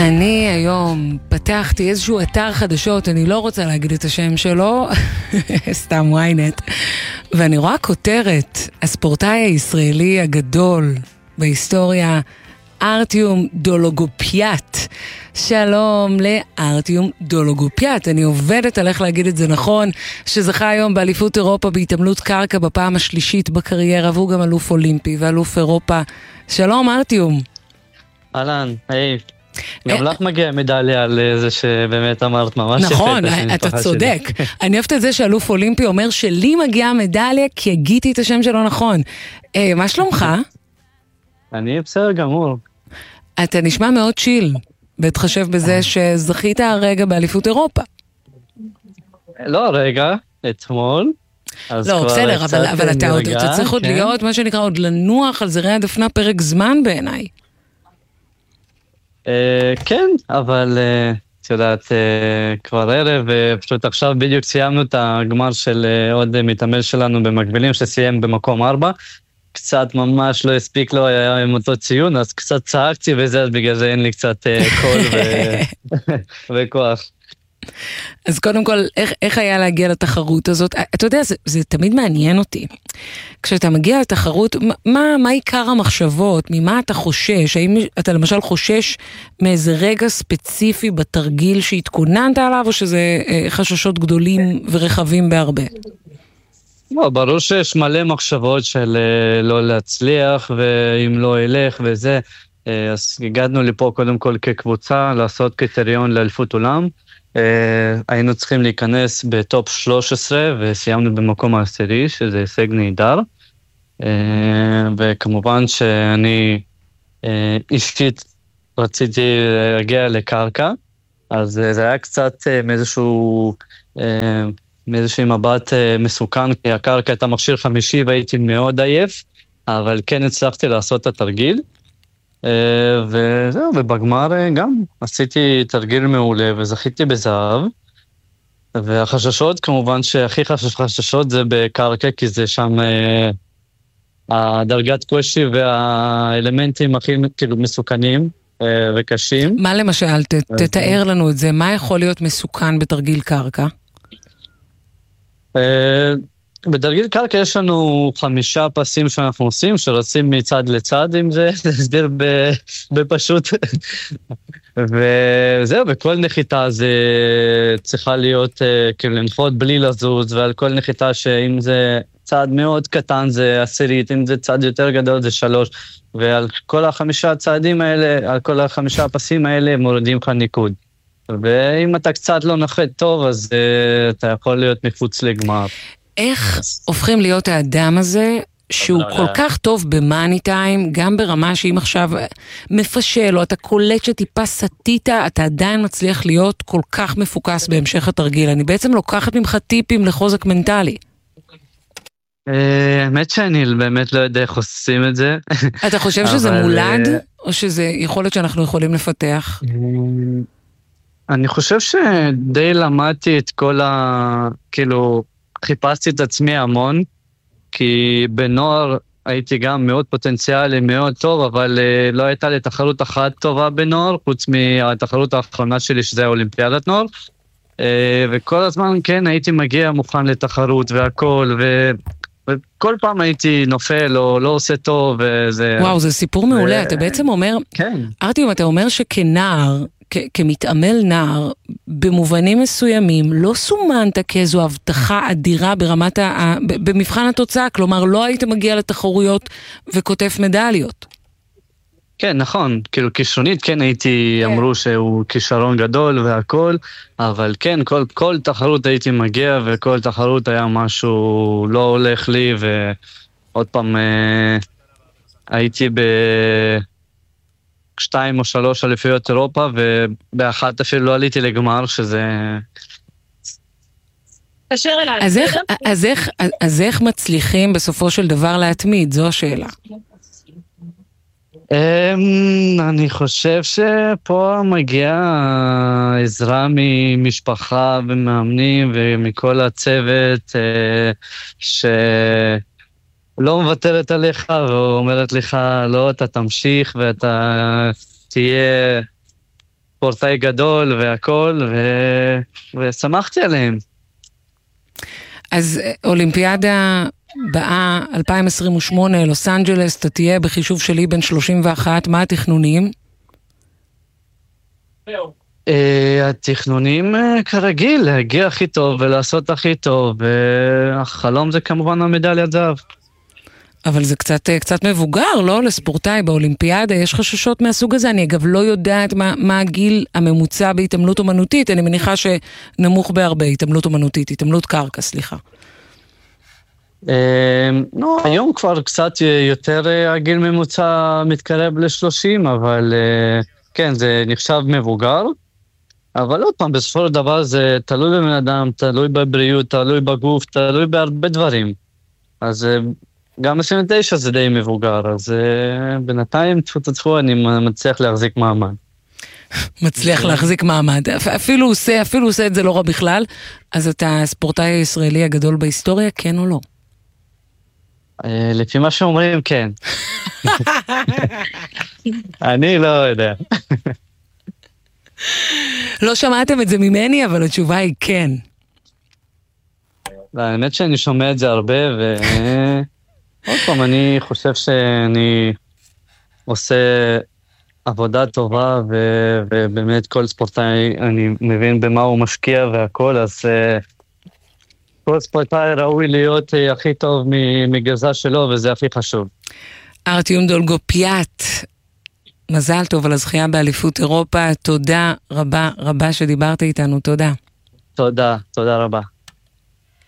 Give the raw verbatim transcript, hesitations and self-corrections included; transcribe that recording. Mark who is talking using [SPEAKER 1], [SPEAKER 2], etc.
[SPEAKER 1] אני היום פתחתי איזשהו אתר חדשות, אני לא רוצה להגיד את השם שלו, סתם וויינט, ואני רואה כותרת, הספורטאי הישראלי הגדול בהיסטוריה, ארטיום דולוגופיאט. שלום לארטיום דולוגופיאט, אני עובדת על איך להגיד את זה נכון, שזכה היום באליפות אירופה בהתעמלות קרקע בפעם השלישית בקריירה, והוא גם אלוף אולימפי ואלוף אירופה. שלום ארטיום.
[SPEAKER 2] אהלן, היי. גם לך מגיע מדליה על זה שבאמת אמרת ממש יפה.
[SPEAKER 1] נכון, אתה צודק. אני אוהבת את זה שאלוף אולימפי אומר שלי מגיעה מדליה כי הגיתי את השם שלו נכון. מה שלומך?
[SPEAKER 2] אני בסדר גמור.
[SPEAKER 1] אתה נשמע מאוד צ'יל, בהתחשב בזה שזכית הרגע באליפות אירופה.
[SPEAKER 2] לא הרגע, אתמול.
[SPEAKER 1] לא, בסדר, אבל אתה עוד צריך עוד להיות, מה שנקרא, עוד לנוח על זרי הדפנה פרק זמן בעיניי.
[SPEAKER 2] כן, אבל את יודעת, כבר ערב, פשוט עכשיו בדיוק סיימנו את הגמר של עוד מתאמן שלנו במקבילים, שסיים במקום ארבע, קצת ממש לא הספיק לו, היה עם אותו ציון, אז קצת צעקתי וזה, אז בגלל זה אין לי קצת קול וכוח.
[SPEAKER 1] אז קודם כל, איך, איך היה להגיע לתחרות הזאת? אתה יודע, זה, זה תמיד מעניין אותי. כשאתה מגיע לתחרות, מה, מה עיקר המחשבות? ממה אתה חושש? האם אתה למשל חושש מאיזה רגע ספציפי בתרגיל שהתכוננת עליו, או שזה חששות גדולים ורחבים בהרבה?
[SPEAKER 2] לא, ברור שיש מלא מחשבות של לא להצליח, ואם לא ילך וזה. אז הגענו לפה קודם כל כקבוצה, לעשות קריטריון לאליפות עולם. Uh, היינו צריכים להיכנס בטופ שלוש עשרה וסיימנו במקום העשירי, שזה הישג נהדר. Uh, וכמובן שאני uh, אישית רציתי להגיע לקרקע, אז uh, זה היה קצת uh, מאיזשהו, uh, מאיזשהו מבט uh, מסוכן, כי הקרקע הייתה מכשיר חמישי והייתי מאוד עייף, אבל כן הצלחתי לעשות את התרגיל. וזהו, ובגמר גם עשיתי תרגיל מעולה וזכיתי בזהב, והחששות כמובן שהכי חששות זה בקרקע, כי זה שם הדרגת קושי והאלמנטים הכי כאילו מסוכנים וקשים.
[SPEAKER 1] מה למשל, תתאר לנו את זה, מה יכול להיות מסוכן בתרגיל קרקע?
[SPEAKER 2] בתרגיל קרקע יש לנו חמישה פסים שאנחנו עושים, שרצים מצד לצד עם זה, להסביר בפשוט. וזהו, בכל נחיתה זה צריכה להיות כאילו לנחות בלי לזוז, ועל כל נחיתה שאם זה צעד מאוד קטן זה עשירית, אם זה צעד יותר גדול זה שלוש, ועל כל החמישה צעדים האלה, על כל החמישה הפסים האלה מורידים לך ניקוד. ואם אתה קצת לא נחת טוב, אז אתה יכול להיות מחוץ לגמר.
[SPEAKER 1] איך הופכים להיות האדם הזה שהוא כל כך טוב במאני טיים, גם ברמה שאם עכשיו מפשל או אתה קולט שטיפה סתית, אתה עדיין מצליח להיות כל כך מפוקס בהמשך התרגיל? אני בעצם לוקחת ממך טיפים לחוזק מנטלי.
[SPEAKER 2] האמת שאני באמת לא יודע איך עושים את זה.
[SPEAKER 1] אתה חושב שזה מולד או שזה יכול להיות שאנחנו יכולים לפתח?
[SPEAKER 2] אני חושב שדי למדתי את כל ה... כאילו... חיפשתי את עצמי המון, כי בנוער הייתי גם מאוד פוטנציאלי, מאוד טוב, אבל uh, לא הייתה לי תחרות אחת טובה בנוער, חוץ מהתחרות האחרונה שלי, שזה האולימפיאדת נוער, uh, וכל הזמן כן הייתי מגיע מוכן לתחרות והכל, ו... וכל פעם הייתי נופל או לא עושה טוב, וזה...
[SPEAKER 1] וואו, זה סיפור מעולה, ו... אתה בעצם אומר...
[SPEAKER 2] כן.
[SPEAKER 1] ארטיום, אתה אומר שכנער, כמתעמל נער, במובנים מסוימים, לא סומנת כאיזו הבטחה אדירה ברמת ה... במבחן התוצאה, כלומר, לא היית מגיע לתחרויות וכותף מדליות.
[SPEAKER 2] כן, נכון, כאילו כישרונית, כן הייתי, אמרו שהוא כישרון גדול והכל, אבל כן, כל, כל תחרות הייתי מגיע, וכל תחרות היה משהו לא הולך לי, ועוד פעם הייתי ב... שתיים או שלוש אליפויות אירופה, ובאחת אפילו לא עליתי לגמר, שזה...
[SPEAKER 1] אז איך, אז איך, אז איך מצליחים בסופו של דבר להתמיד? זו השאלה.
[SPEAKER 2] אני חושב שפה מגיעה עזרה ממשפחה ומאמנים ומכל הצוות שלא מוותרת עליך ואומרת לך לא, אתה תמשיך ואתה תהיה ספורטאי גדול והכל, ו... ושמחתי עליהם.
[SPEAKER 1] אז אולימפיאדה באה אלפיים עשרים ושמונה, לוס אנג'לס, אתה תהיה בחישוב שלי בין שלושים ואחת, מה התכנונים?
[SPEAKER 2] התכנונים כרגיל, להגיע הכי טוב ולעשות הכי טוב, והחלום זה כמובן המדליית זהב.
[SPEAKER 1] אבל זה קצת, קצת מבוגר, לא? לספורטאי באולימפיאדה, יש חששות מהסוג הזה. אני אגב לא יודעת מה, מה הגיל הממוצע בהתעמלות אומנותית, אני מניחה שנמוך בהרבה, התעמלות אומנותית, התעמלות קרקע, סליחה.
[SPEAKER 2] נו, היום כבר קצת יותר הגיל ממוצע מתקרב ל-שלושים, אבל כן, זה נחשב מבוגר. אבל עוד פעם, בסופו של דבר זה תלוי בבן אדם, תלוי בבריאות, תלוי בגוף, תלוי בהרבה דברים. אז גם עשרים ותשע זה די מבוגר, אז בינתיים תפוצצחו, אני מצליח להחזיק מעמד.
[SPEAKER 1] מצליח להחזיק מעמד. אפילו עושה, אפילו עושה את זה לא רע בכלל. אז אתה הספורטאי הישראלי הגדול בהיסטוריה, כן או לא?
[SPEAKER 2] לפי מה שאומרים, כן. אני לא יודע.
[SPEAKER 1] לא שמעתם את זה ממני, אבל התשובה היא כן.
[SPEAKER 2] האמת שאני שומע את זה הרבה, ו... עוד פעם, אני חושב שאני עושה עבודה טובה, ו... ובאמת כל ספורטאי, אני מבין במה הוא משקיע והכל, אז כל ספורטאי ראוי להיות הכי טוב מגזע שלו, וזה הכי חשוב.
[SPEAKER 1] ארטיום דולגופיאט, מזל טוב על הזכייה באליפות אירופה, תודה רבה רבה שדיברת איתנו, תודה.
[SPEAKER 2] תודה, תודה רבה.